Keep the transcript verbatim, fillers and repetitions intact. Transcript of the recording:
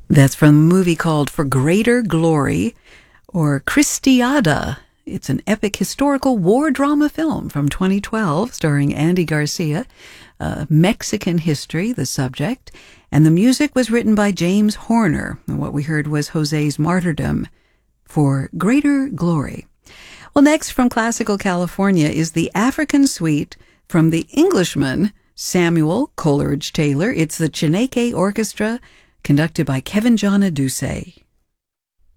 That's from a movie called For Greater Glory, or Christiada. It's an epic historical war drama film from twenty twelve starring Andy Garcia. Uh, Mexican history, the subject, and the music was written by James Horner. And what we heard was Jose's Martyrdom, For Greater Glory. Well, next from classical California is the African Suite from the Englishman Samuel Coleridge Taylor. It's the Chineke Orchestra, conducted by Kevin John Aduse.